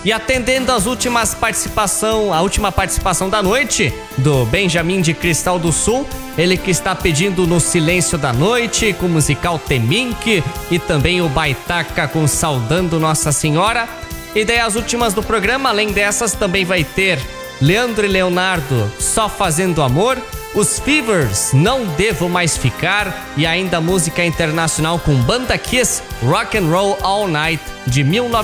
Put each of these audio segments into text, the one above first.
E atendendo a última participação da noite do Benjamin de Cristal do Sul, ele que está pedindo No Silêncio da Noite, com o musical Temink, e também o Baitaca com Saudando Nossa Senhora. E daí as últimas do programa, além dessas, também vai ter Leandro e Leonardo, Só Fazendo Amor, os Fevers, Não Devo Mais Ficar, e ainda música internacional com Banda Kiss, Rock and Roll All Night, de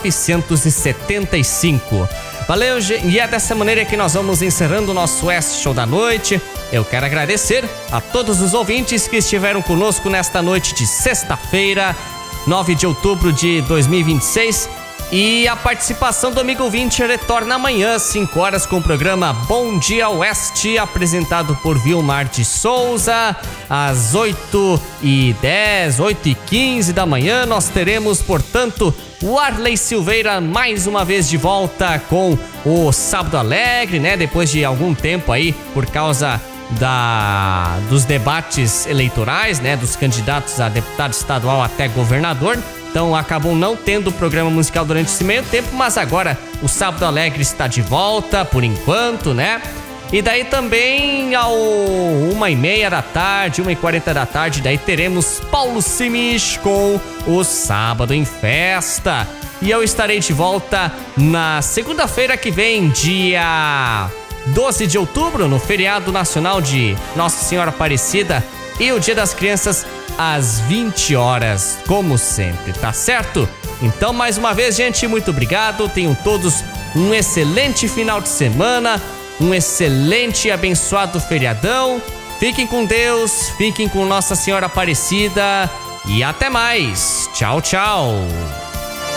1975. Valeu, e é dessa maneira que nós vamos encerrando o nosso West Show da noite. Eu quero agradecer a todos os ouvintes que estiveram conosco nesta noite de sexta-feira, 9 de outubro de 2026. E a participação do amigo ouvinte retorna amanhã, 5 horas, com o programa Bom Dia Oeste, apresentado por Vilmar de Souza. Às 8h10, 8h15 da manhã, nós teremos, portanto, o Arley Silveira mais uma vez de volta com o Sábado Alegre, né? Depois de algum tempo aí, por causa dos debates eleitorais, né? Dos candidatos a deputado estadual até governador. Então acabou não tendo programa musical durante esse meio tempo, mas agora o Sábado Alegre está de volta, por enquanto, né? E daí também ao 1h30 da tarde, 1h40 da tarde, daí teremos Paulo Simisch com o Sábado em Festa. E eu estarei de volta na segunda-feira que vem, dia 12 de outubro, no feriado nacional de Nossa Senhora Aparecida, e o Dia das Crianças, às 20 horas, como sempre, tá certo? Então, mais uma vez, gente, muito obrigado. Tenham todos um excelente final de semana, um excelente e abençoado feriadão. Fiquem com Deus, fiquem com Nossa Senhora Aparecida e até mais. Tchau, tchau.